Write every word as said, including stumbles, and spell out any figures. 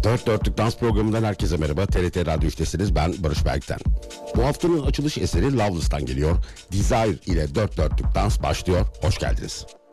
Dört Dörtlük Dans programından herkese merhaba. T R T Radyo üçtesiniz. Ben Barış Berk'ten. Bu haftanın açılış eseri Loveless'tan geliyor. Desire ile Dört Dörtlük Dans başlıyor. Hoş geldiniz.